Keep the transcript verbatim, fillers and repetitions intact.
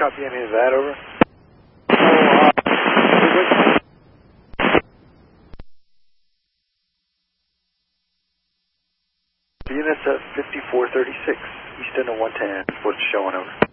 copy any of that, over? Units at fifty-four thirty-six, East End of one ten, what's showing, over.